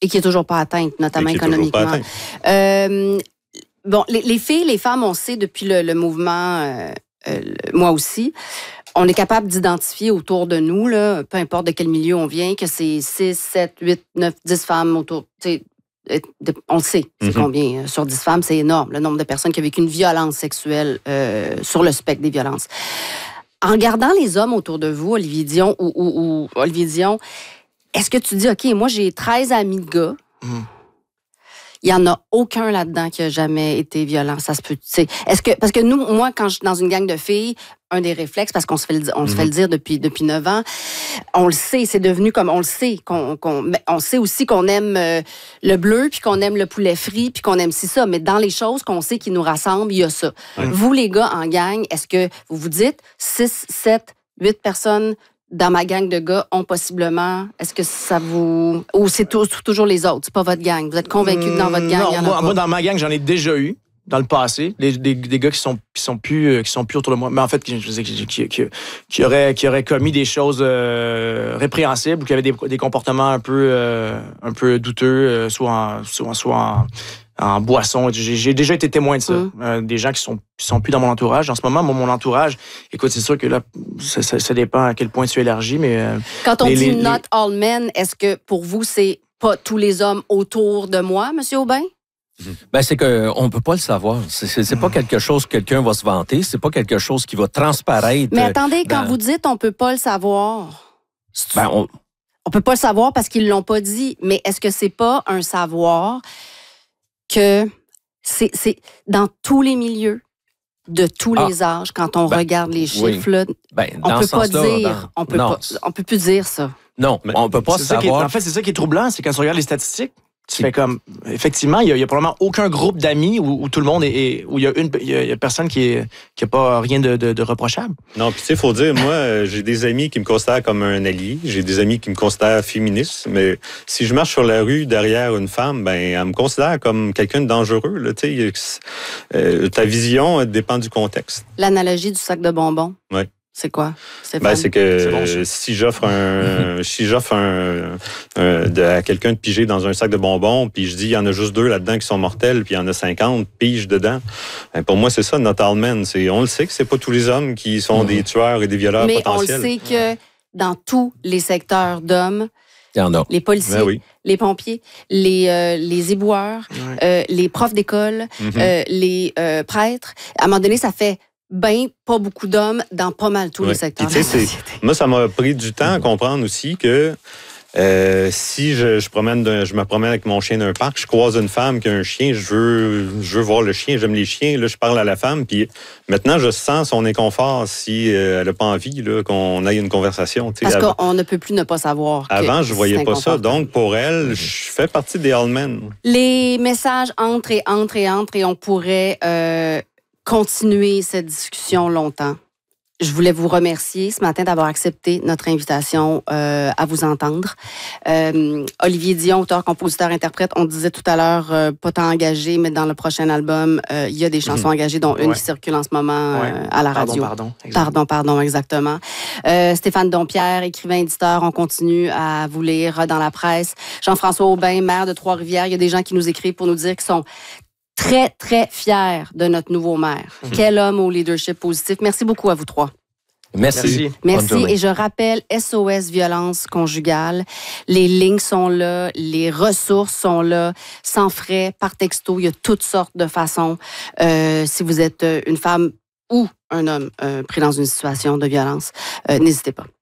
Et qui n'est toujours pas atteinte, notamment économiquement. Bon, les filles, les femmes, on sait depuis le mouvement, moi aussi, on est capable d'identifier autour de nous, là, peu importe de quel milieu on vient, que c'est 6, 7, 8, 9, 10 femmes autour. On le sait, c'est combien sur 10 femmes, c'est énorme, le nombre de personnes qui ont vécu une violence sexuelle sur le spectre des violences. En regardant les hommes autour de vous, Olivier Dion, ou Olivier Dion, est-ce que tu dis, OK, moi j'ai 13 amis de gars, il n'y en a aucun là-dedans qui a jamais été violent. Ça se peut. Est-ce que, parce que moi, quand je suis dans une gang de filles, un des réflexes, parce qu'on se fait le dire depuis 9 ans, on le sait, c'est devenu comme on le sait. On sait aussi qu'on aime le bleu, puis qu'on aime le poulet frit, puis qu'on aime ça. Mais dans les choses qu'on sait qui nous rassemblent, il y a ça. Vous, les gars, en gang, est-ce que vous vous dites 6, 7, 8 personnes dans ma gang de gars ont possiblement... Est-ce que ça vous... Ou c'est toujours les autres? C'est pas votre gang? Vous êtes convaincu que dans votre gang, il y en a pas? Moi, dans ma gang, j'en ai déjà eu dans le passé. Des gars qui sont plus autour de moi. Mais en fait, qui auraient commis des choses répréhensibles ou qui avaient des comportements un peu douteux, soit en boisson. J'ai déjà été témoin de ça. Des gens qui sont plus dans mon entourage. En ce moment, mon entourage, écoute, c'est sûr que là, ça dépend à quel point tu élargis, mais... Quand on dit « not all men », est-ce que pour vous, c'est pas tous les hommes autour de moi, M. Aubin? Ben, c'est qu'on ne peut pas le savoir. C'est pas quelque chose que quelqu'un va se vanter. C'est pas quelque chose qui va transparaître. Mais attendez, quand vous dites « on peut pas le savoir », on peut pas le savoir parce qu'ils l'ont pas dit, mais est-ce que c'est pas un savoir que c'est dans tous les milieux, de tous les âges, quand on regarde les chiffres, là, on peut pas dire, on peut plus dire ça. Non, on peut pas savoir. En fait, c'est ça qui est troublant, c'est quand tu regardes les statistiques, tu fais comme, effectivement, il y a probablement aucun groupe d'amis où tout le monde où il y a personne qui a pas rien de reprochable. Non, puis tu sais, faut dire, moi, j'ai des amis qui me considèrent comme un allié, j'ai des amis qui me considèrent féministe, mais si je marche sur la rue derrière une femme, elle me considère comme quelqu'un de dangereux, là, tu sais, ta vision dépend du contexte. L'analogie du sac de bonbons. Oui. C'est quoi? C'est que si j'offre à quelqu'un de piger dans un sac de bonbons, puis je dis il y en a juste 2 là-dedans qui sont mortels, puis il y en a 50 piges dedans. Pour moi, c'est ça, not all men. On le sait que c'est pas tous les hommes qui sont des tueurs et des violeurs potentiels. Mais on le sait que dans tous les secteurs d'hommes, il y en a. Les policiers, les pompiers, les éboueurs, les profs d'école, les prêtres. À un moment donné, ça fait pas beaucoup d'hommes dans pas mal tous les secteurs de la société. Moi, ça m'a pris du temps à comprendre aussi que si je me promène avec mon chien d'un parc, je croise une femme qui a un chien, je veux voir le chien, j'aime les chiens, là, je parle à la femme, puis maintenant, je sens son inconfort si elle n'a pas envie là, qu'on aille une conversation. Parce qu'on ne peut plus ne pas savoir. Avant, je voyais pas ça, donc pour elle, je fais partie des all men. Les messages entrent et on pourrait... continuer cette discussion longtemps. Je voulais vous remercier ce matin d'avoir accepté notre invitation à vous entendre. Olivier Dion, auteur, compositeur, interprète, on disait tout à l'heure, pas tant engagé, mais dans le prochain album, il y a des chansons engagées, dont une qui circule en ce moment à la radio. Pardon, exactement. Stéphane Dompierre, écrivain, éditeur, on continue à vous lire dans la presse. Jean-François Aubin, maire de Trois-Rivières, il y a des gens qui nous écrivent pour nous dire qu'ils sont très, très fiers de notre nouveau maire. Quel homme au leadership positif. Merci beaucoup à vous trois. Merci. Et je rappelle, SOS Violence Conjugale, les lignes sont là, les ressources sont là, sans frais, par texto, il y a toutes sortes de façons. Si vous êtes une femme ou un homme pris dans une situation de violence, n'hésitez pas.